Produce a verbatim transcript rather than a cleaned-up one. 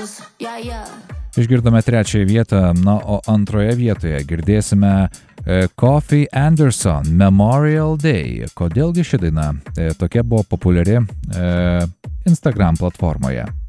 Išgirdome trečiąją vietą, na, o antroje vietoje girdėsime e, Kofi Anderson Memorial Day. Kodėlgi ši daina e, tokia buvo populiari e, Instagram platformoje?